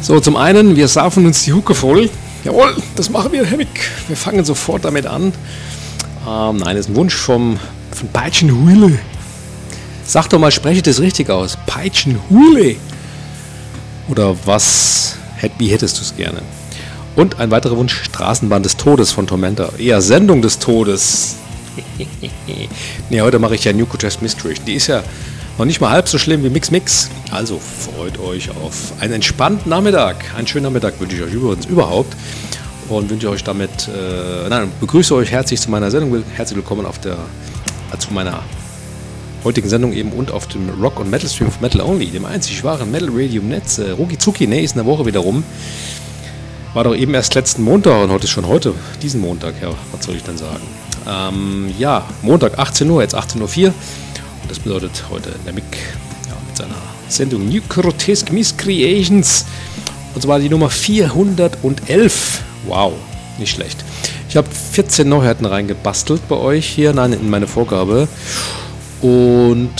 So, zum einen, wir saufen uns die Hucke voll. Jawohl, das machen wir, Herr Mick. Wir fangen sofort damit an. Nein, das ist ein Wunsch von Peitschenhuile. Sag doch mal, spreche ich das richtig aus? Peitschenhuile. Oder wie hättest du es gerne? Und ein weiterer Wunsch, Straßenbahn des Todes von Tormentor. Eher Sendung des Todes. Ne, heute mache ich ja New Grotesque Mystery. Die ist ja noch nicht mal halb so schlimm wie Mix. Also freut euch auf einen entspannten Nachmittag. Einen schönen Nachmittag wünsche ich euch übrigens überhaupt. Und wünsche euch damit, begrüße euch herzlich zu meiner Sendung. Herzlich willkommen zu meiner heutigen Sendung eben und auf dem Rock- und Metal-Stream of Metal Only, dem einzig wahren Metal-Radio im Netz. Ruki-Zuki, ist eine Woche wieder rum. War doch eben erst letzten Montag und heute ist schon diesen Montag, ja, was soll ich denn sagen? Montag 18 Uhr, jetzt 18.04 Uhr. Und das bedeutet heute der Mick mit seiner Sendung New Grotesque Miscreations. Und zwar die Nummer 411. Wow, nicht schlecht. Ich habe 14 Neuheiten reingebastelt bei euch hier in meine Vorgabe. Und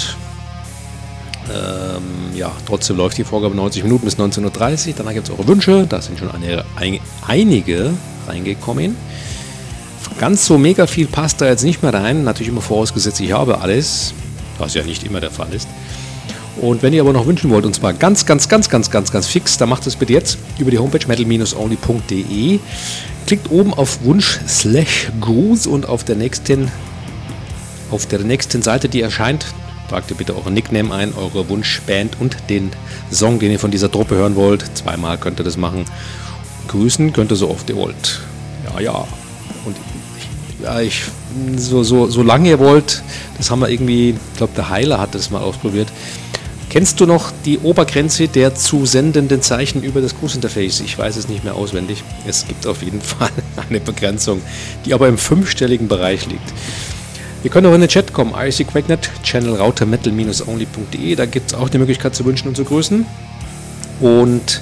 trotzdem läuft die Vorgabe 90 Minuten bis 19.30 Uhr. Danach gibt es eure Wünsche. Da sind schon einige reingekommen. Ganz so mega viel passt da jetzt nicht mehr rein. Natürlich immer vorausgesetzt, ich habe alles. Was ja nicht immer der Fall ist. Und wenn ihr aber noch wünschen wollt, und zwar ganz fix, dann macht es bitte jetzt über die Homepage metal-only.de. Klickt oben auf Wunsch/Gruß und auf der nächsten Seite, die erscheint, tragt ihr bitte euren Nickname ein, eure Wunschband und den Song, den ihr von dieser Truppe hören wollt. Zweimal könnt ihr das machen. Grüßen könnt ihr so oft ihr wollt. Ja. Und so lange ihr wollt, das haben wir irgendwie, ich glaube der Heiler hat das mal ausprobiert. Kennst du noch die Obergrenze der zu sendenden Zeichen über das Grußinterface? Ich weiß es nicht mehr auswendig. Es gibt auf jeden Fall eine Begrenzung, die aber im 5-stelligen Bereich liegt. Ihr könnt auch in den Chat kommen, IRC-Quakenet, Channel Router metal-only.de, da gibt es auch die Möglichkeit zu wünschen und zu grüßen. Und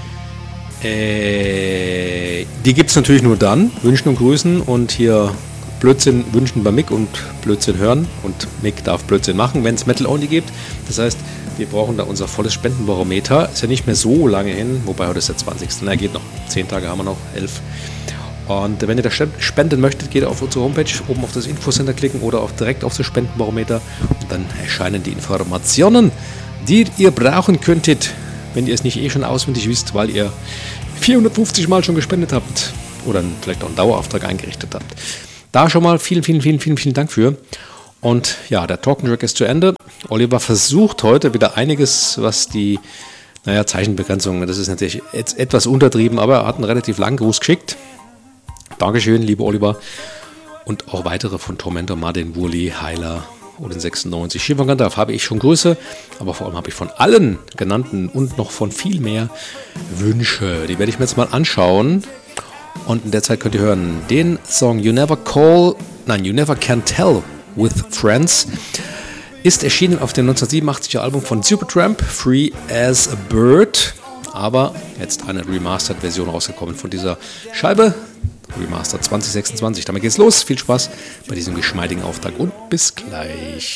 die gibt es natürlich nur dann, wünschen und grüßen und hier Blödsinn wünschen bei Mick und Blödsinn hören und Mick darf Blödsinn machen, wenn es Metal Only gibt. Das heißt, wir brauchen da unser volles Spendenbarometer. Ist ja nicht mehr so lange hin, wobei heute ist der 20. Na, geht noch. 10 Tage haben wir noch, 11. Und wenn ihr da spenden möchtet, geht auf unsere Homepage, oben auf das Infocenter klicken oder direkt auf das Spendenbarometer und dann erscheinen die Informationen, die ihr brauchen könntet, wenn ihr es nicht schon auswendig wisst, weil ihr 450 Mal schon gespendet habt oder vielleicht auch einen Dauerauftrag eingerichtet habt. Da schon mal vielen Dank für. Und ja, der Talking-Track ist zu Ende. Oliver versucht heute wieder einiges, was die Zeichenbegrenzung, das ist natürlich jetzt etwas untertrieben, aber er hat einen relativ langen Gruß geschickt. Dankeschön, lieber Oliver. Und auch weitere von Tormentor, Martin, Wurli, Heiler und den 96. Shivan Gandalf habe ich schon Grüße, aber vor allem habe ich von allen genannten und noch von viel mehr Wünsche. Die werde ich mir jetzt mal anschauen. Und in der Zeit könnt ihr hören den Song You Never Can Tell with Friends. Ist erschienen auf dem 1987er Album von Supertramp, Free as a Bird. Aber jetzt eine Remastered-Version rausgekommen von dieser Scheibe. Remastered 2026. Damit geht's los. Viel Spaß bei diesem geschmeidigen Auftrag und bis gleich.